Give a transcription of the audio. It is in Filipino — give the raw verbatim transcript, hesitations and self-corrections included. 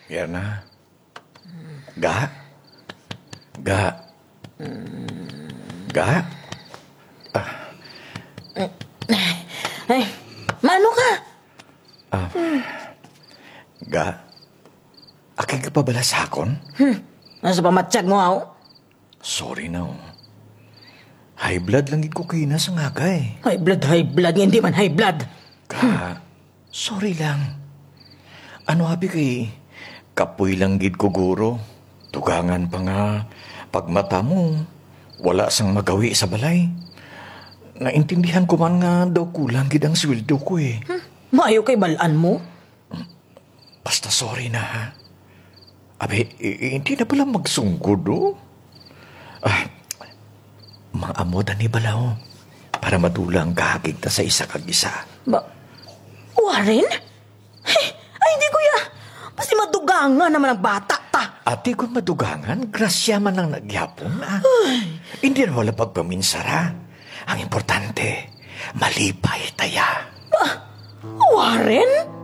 Yan na. Ga? Ga? Ga? Ay, mano ka? Ga? Aking ka pa bala sakon? Hmm, nasa pamatsyag mo ako? Sorry na, oh. High blood lang gid ko kina sa ngaga eh. High blood, high blood, hindi man high blood. Ka, sorry lang. Ano habi kay kapoy lang gid ko guro. Tugangan pa nga pagmata mo, wala sang magawi sa balay. Naintindihan ko man nga daw kulang gid ang sweldo ko eh. Hmm, maayo kay balaan mo? Basta sorry na ha. Abe, eh, hindi na pala magsunggod oh. Ah, mga amoda ni Balaw para madulang kahagig ta sa isa kag isa. Ba, Warren? Ay, ay hindi kuya. Basta madugangan naman ang bata ta. Ate, kung madugangan, grasya man ang nagyapon ah. Hindi na wala pagpaminsara. Ang importante, malipay taya. Ba, Warren?